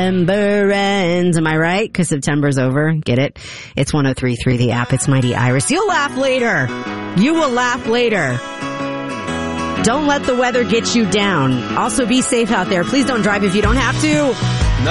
September ends. Am I right? Because September's over. Get it? It's 103.3 The App. It's Mighty Iris. You'll laugh later. You will laugh later. Don't let the weather get you down. Also, be safe out there. Please don't drive if you don't have to.